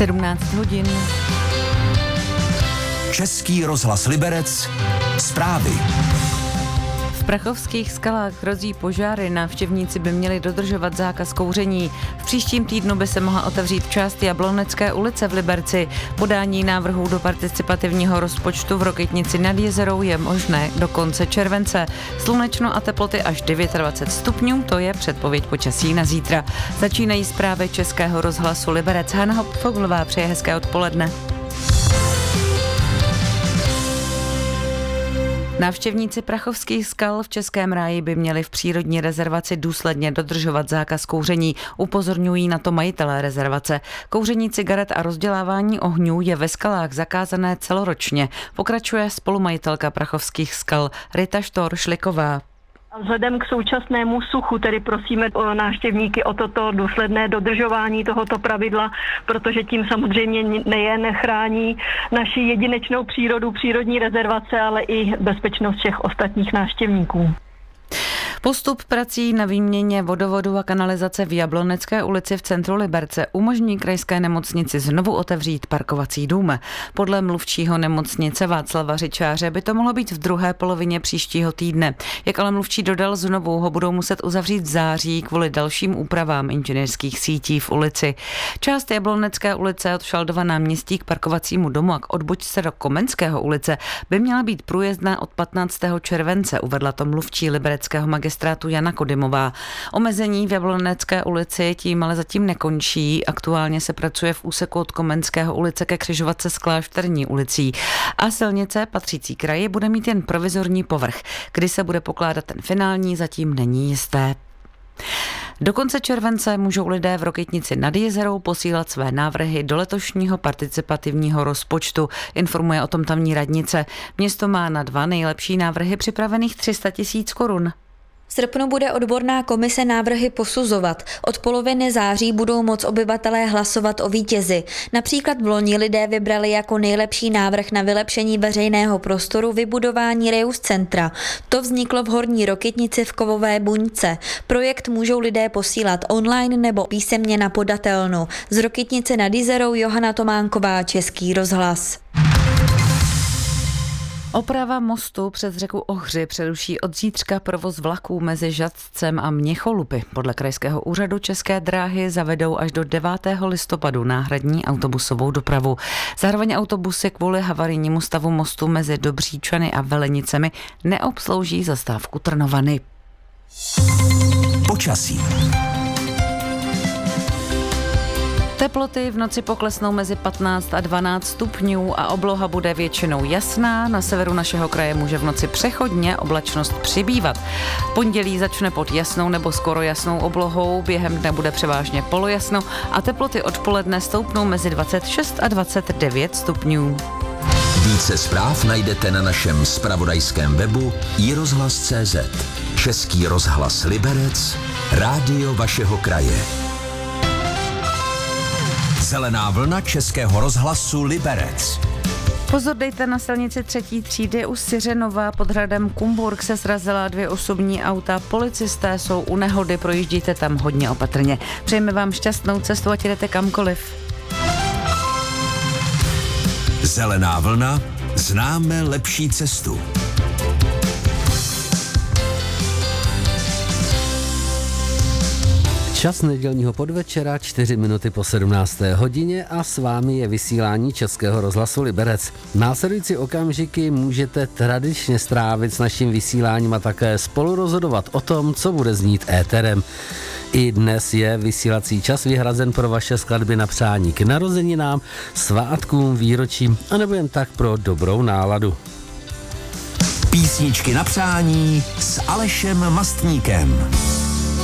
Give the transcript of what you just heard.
17 hodin. Český rozhlas Liberec. Zprávy. V Prachovských skalách hrozí požáry, návštěvníci by měli dodržovat zákaz kouření. V příštím týdnu by se mohla otevřít část Jablonecké ulice v Liberci. Podání návrhů do participativního rozpočtu v Rokytnici nad Jezerou je možné do konce července. Slunečno a teploty až 29 stupňů, to je předpověď počasí na zítra. Začínají zprávy Českého rozhlasu Liberec. Hana Foglová přeje hezké odpoledne. Návštěvníci Prachovských skal v Českém ráji by měli v přírodní rezervaci důsledně dodržovat zákaz kouření, upozorňují na to majitelé rezervace. Kouření cigaret a rozdělávání ohňů je ve skalách zakázané celoročně, pokračuje spolumajitelka Prachovských skal Rita Štor-Šliková. Vzhledem k současnému suchu tedy prosíme návštěvníky o toto důsledné dodržování tohoto pravidla, protože tím samozřejmě nejen chrání naši jedinečnou přírodu, přírodní rezervace, ale i bezpečnost všech ostatních návštěvníků. Postup prací na výměně vodovodu a kanalizace v Jablonecké ulici v centru Liberce umožní krajské nemocnici znovu otevřít parkovací dům. Podle mluvčího nemocnice Václava Řičáře by to mohlo být v druhé polovině příštího týdne. Jak ale mluvčí dodal, znovu ho budou muset uzavřít v září kvůli dalším úpravám inženýrských sítí v ulici. Část Jablonecké ulice od Šaldova náměstí k parkovacímu domu a k odbočce do Komenského ulice by měla být průjezdná od 15. července, uvedla to mluvčí libereckého magistrátu Jana Kodymová. Omezení v Jablonecké ulici tím ale zatím nekončí. Aktuálně se pracuje v úseku od Komenského ulice ke křižovatce s Klášterní ulicí. A silnice patřící kraji bude mít jen provizorní povrch. Kdy se bude pokládat ten finální, zatím není jisté. Do konce července můžou lidé v Rokytnici nad Jezerou posílat své návrhy do letošního participativního rozpočtu, informuje o tom tamní radnice. Město má na 2 nejlepší návrhy připravených 300 000 korun. V srpnu bude odborná komise návrhy posuzovat. Od poloviny září budou moct obyvatelé hlasovat o vítězi. Například v loni lidé vybrali jako nejlepší návrh na vylepšení veřejného prostoru vybudování Reus centra. To vzniklo v Horní Rokytnici v Kovové buňce. Projekt můžou lidé posílat online nebo písemně na podatelnu. Z Rokytnice nad Jezerou Johana Tománková, Český rozhlas. Oprava mostu přes řeku Ohři přeruší od zítřka provoz vlaků mezi Žatcem a Měcholupy. Podle krajského úřadu České dráhy zavedou až do 9. listopadu náhradní autobusovou dopravu. Zároveň autobusy kvůli havarijnímu stavu mostu mezi Dobříčany a Velenicemi neobslouží zastávku Trnovany. Počasí. Teploty v noci poklesnou mezi 15 a 12 stupňů a obloha bude většinou jasná. Na severu našeho kraje může v noci přechodně oblačnost přibývat. Pondělí začne pod jasnou nebo skoro jasnou oblohou, během dne bude převážně polojasno a teploty odpoledne stoupnou mezi 26 a 29 stupňů. Více zpráv najdete na našem zpravodajském webu iRozhlas.cz. Český rozhlas Liberec, rádio vašeho kraje. Zelená vlna Českého rozhlasu Liberec. Pozor dejte na silnici 3. třídy u Syřenova pod hradem Kumburk se srazila 2 osobní auta. Policisté jsou u nehody, projíždíte tam hodně opatrně. Přejeme vám šťastnou cestu, ať jdete kamkoliv. Zelená vlna, známe lepší cestu. Čas nedělního podvečera, 4 minuty po 17. hodině a s vámi je vysílání Českého rozhlasu Liberec. Následující okamžiky můžete tradičně strávit s naším vysíláním a také spolu rozhodovat o tom, co bude znít éterem. I dnes je vysílací čas vyhrazen pro vaše skladby na přání k narozeninám, svátkům, výročím a nebo jen tak pro dobrou náladu. Písničky na přání s Alešem Mastníkem.